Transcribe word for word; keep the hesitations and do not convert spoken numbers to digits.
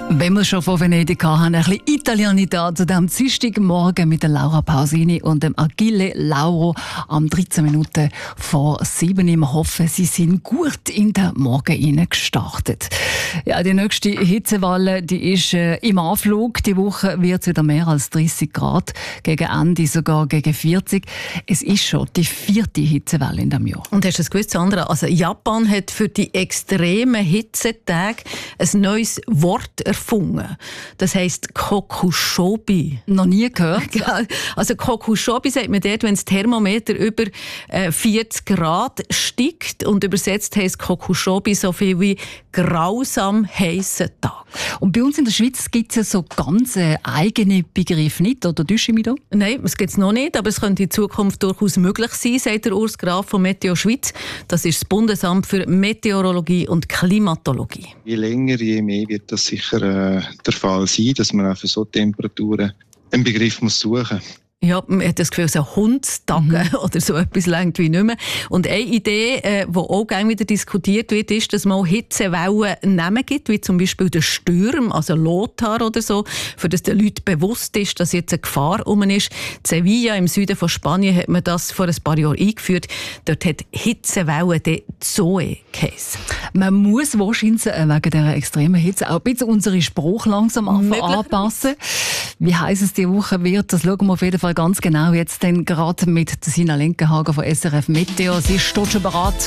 Wenn wir schon von Venedig haben, ein bisschen Italianität zu diesem Dienstagmorgen mit der Laura Pausini und dem Achille Lauro am dreizehn Minuten vor sieben. Wir hoffen, Sie sind gut in den Morgen gestartet. Ja, die nächste Hitzewelle, die ist äh, im Anflug. Die Woche wird es wieder mehr als dreißig Grad, gegen Ende sogar gegen vierzig. Es ist schon die vierte Hitzewelle in diesem Jahr. Und hast du es gewusst, Sandra? Also Japan hat für die extremen Hitzetage ein neues Wort erfunden. Das heisst Kokushobi. Noch nie gehört. Also Kokushobi sagt man dort, wenn das Thermometer über äh, vierzig Grad steigt, und übersetzt heisst Kokushobi so viel wie grausam heissen Tag. Und bei uns in der Schweiz gibt es ja so ganz äh, eigene Begriffe nicht, oder täusche ich mich da? Nein, das gibt es noch nicht, aber es könnte in Zukunft durchaus möglich sein, sagt der Urs Graf von Meteo Schweiz. Das ist das Bundesamt für Meteorologie und Klimatologie. Je länger, je mehr wird das sicher äh, der Fall sein, dass man auch für so Temperaturen einen Begriff muss suchen muss. Ja, man hat das Gefühl, so Hundstage mhm. oder so etwas längt wie nicht mehr. Und eine Idee, äh, die auch gerne wieder diskutiert wird, ist, dass man auch Hitzewellen Namen gibt, wie zum Beispiel der Sturm, also Lothar oder so, für das den Leuten bewusst ist, dass jetzt eine Gefahr um ist. In Sevilla im Süden von Spanien hat man das vor ein paar Jahren eingeführt. Dort hat Hitzewellen die Zoe geheissen. Man muss wahrscheinlich wegen dieser extremen Hitze auch ein bisschen unsere Sprache langsam anpassen. Wie heiß es diese Woche wird, das schauen wir auf jeden Fall ganz genau jetzt dann gerade mit Sina Lenkenhagen von S R F Meteo. Sie ist dort schon bereit.